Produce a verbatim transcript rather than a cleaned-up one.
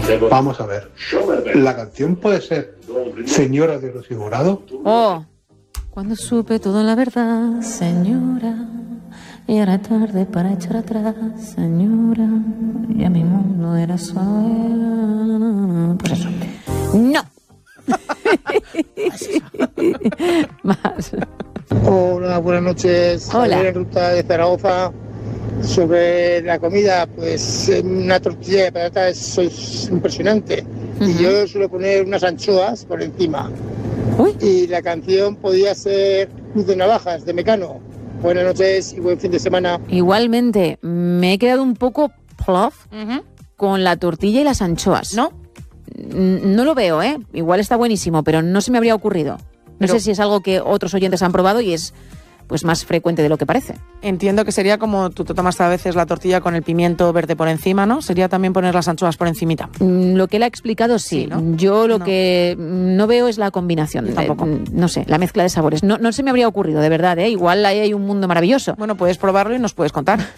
Vamos a ver. La canción puede ser Señora de Rocío Jurado. Oh, cuando supe toda la verdad, señora, y era tarde para echar atrás, señora, ya mi mundo era suave. Pues eso. No. Más. Hola, buenas noches. Hola. Javier, en ruta de Zaragoza. Sobre la comida, pues una tortilla de patatas es impresionante. Uh-huh. Y yo suelo poner unas anchoas por encima. Uy. Y la canción podía ser Cruz de Navajas, de Mecano. Buenas noches y buen fin de semana. Igualmente, me he quedado un poco plof uh-huh. con la tortilla y las anchoas. ¿No? No lo veo, ¿eh? Igual está buenísimo, pero no se me habría ocurrido. No pero... sé si es algo que otros oyentes han probado y es pues más frecuente de lo que parece. Entiendo que sería como tú te tomas a veces la tortilla con el pimiento verde por encima, ¿no? Sería también poner las anchoas por encimita. Mm, lo que él ha explicado, sí. sí ¿no? Yo lo no. que no veo es la combinación. Yo tampoco. De, no sé, la mezcla de sabores. No, no se me habría ocurrido, de verdad, ¿eh? Igual ahí hay un mundo maravilloso. Bueno, puedes probarlo y nos puedes contar.